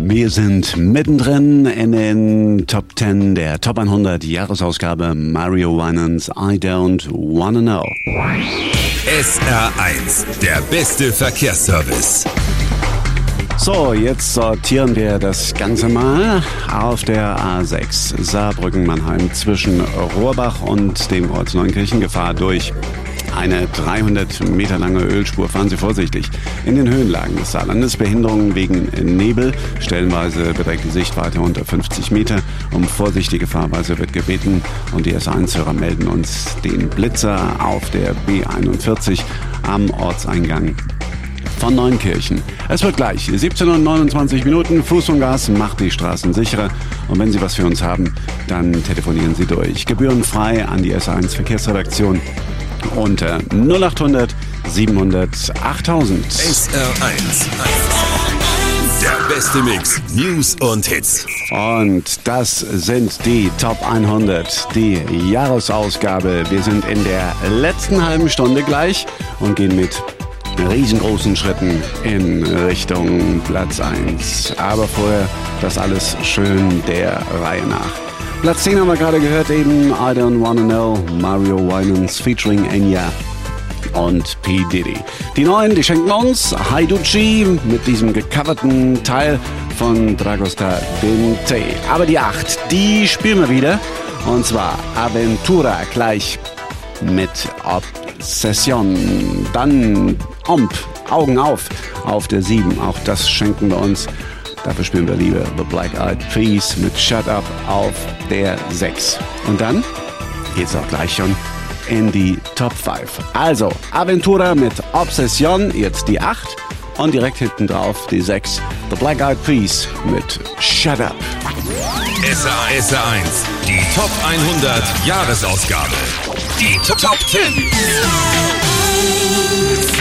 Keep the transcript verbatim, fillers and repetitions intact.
Wir sind mittendrin in den Top zehn der Top hundert Jahresausgabe Mario Winans I Don't Wanna Know. S R eins, der beste Verkehrsservice. So, jetzt sortieren wir das Ganze mal auf der A sechs Saarbrücken-Mannheim zwischen Rohrbach und dem Ort Neunkirchen. Gefahr durch eine dreihundert Meter lange Ölspur. Fahren Sie vorsichtig. In den Höhenlagen des Saarlandes Behinderungen wegen Nebel. Stellenweise beträgt die Sichtweite unter fünfzig Meter. Um vorsichtige Fahrweise wird gebeten. Und die S eins-Hörer melden uns den Blitzer auf der B einundvierzig am Ortseingang von Neunkirchen. Es wird gleich siebzehn Uhr neunundzwanzig Minuten. Fuß und Gas macht die Straßen sicherer. Und wenn Sie was für uns haben, dann telefonieren Sie durch. Gebührenfrei an die S eins Verkehrsredaktion unter null achthundert siebenhundert achttausend. S R eins. Der beste Mix. News und Hits. Und das sind die Top hundert, die Jahresausgabe. Wir sind in der letzten halben Stunde gleich und gehen mit riesengroßen Schritten in Richtung Platz eins. Aber vorher das alles schön der Reihe nach. Platz zehn haben wir gerade gehört, eben I Don't Wanna Know, Mario Winans featuring Enya und P. Diddy. Die neuen, die schenken uns Haiducci mit diesem gecoverten Teil von Dragosta Dente. Aber die acht, die spielen wir wieder. Und zwar Aventura gleich mit Obsession. Dann Omp, Augen auf, auf der sieben. Auch das schenken wir uns. Dafür spielen wir lieber The Black Eyed Peas mit Shut Up auf der sechs. Und dann geht's auch gleich schon in die Top fünf. Also, Aventura mit Obsession, jetzt die acht. Und direkt hinten drauf die sechs. The Black Eyed Peas mit Shut Up. S R eins, die Top hundert Jahresausgabe. Die Top zehn.